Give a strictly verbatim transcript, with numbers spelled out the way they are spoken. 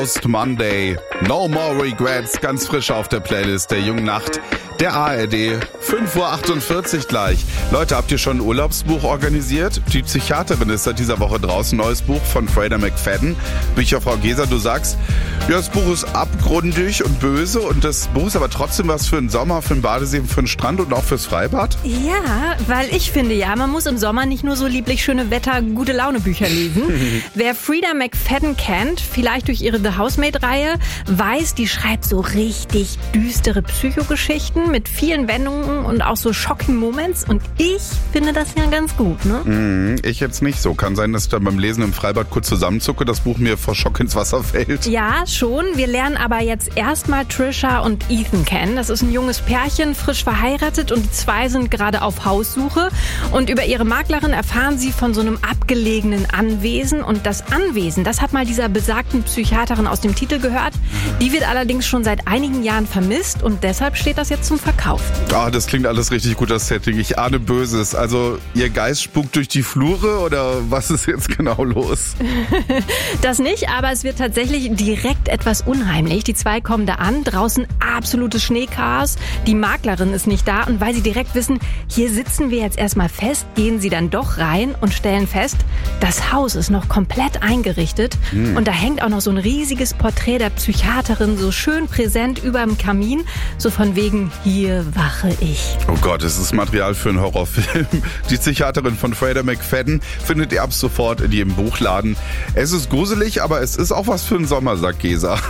Post Monday, No More Regrets, ganz frisch auf der Playlist der jungen Nacht der A R D. fünf Uhr achtundvierzig gleich. Leute, habt ihr schon ein Urlaubsbuch organisiert? Die Psychiaterin ist seit dieser Woche draußen. Neues Buch von Freda McFadden. Bücherfrau Geser, du sagst, ja, das Buch ist abgründig und böse und das Buch ist aber trotzdem was für den Sommer, für den Badesee, für den Strand und auch fürs Freibad? Ja, weil ich finde ja, man muss im Sommer nicht nur so lieblich schöne Wetter, gute Laune Bücher lesen. Wer Freda McFadden kennt, vielleicht durch ihre The Housemaid-Reihe, weiß, die schreibt so richtig düstere Psychogeschichten mit vielen Wendungen und auch so shocking Moments und ich finde das ja ganz gut, ne? Mm, ich jetzt nicht so. Kann sein, dass ich dann beim Lesen im Freibad kurz zusammenzucke, das Buch mir vor Schock ins Wasser fällt. Ja, schon. Wir lernen aber jetzt erstmal Trisha und Ethan kennen. Das ist ein junges Pärchen, frisch verheiratet und die zwei sind gerade auf Haussuche. Und über ihre Maklerin erfahren sie von so einem abgelegenen Anwesen. Und das Anwesen, das hat mal dieser besagten Psychiaterin aus dem Titel gehört. Die wird allerdings schon seit einigen Jahren vermisst und deshalb steht das jetzt zum Verkauf. Ah, das klingt alles richtig gut, das Setting. Ich ahne Böses. Also, ihr Geist spukt durch die Flure oder was ist jetzt genau los? Das nicht, aber es wird tatsächlich direkt etwas unheimlich. Die zwei kommen da an, draußen absolutes Schneechaos. Die Maklerin ist nicht da und weil sie direkt wissen, hier sitzen wir jetzt erstmal fest, gehen sie dann doch rein und stellen fest, das Haus ist noch komplett eingerichtet hm. und da hängt auch noch so ein riesiges Porträt der Psychiaterin so schön präsent über dem Kamin, so von wegen, hier wache ich. Oh Gott, es ist Material für einen Horrorfilm. Die Psychiaterin von Freda McFadden findet ihr ab sofort in jedem Buchladen. Es ist gruselig, aber es ist auch was für den Sommer, sagt Gesa.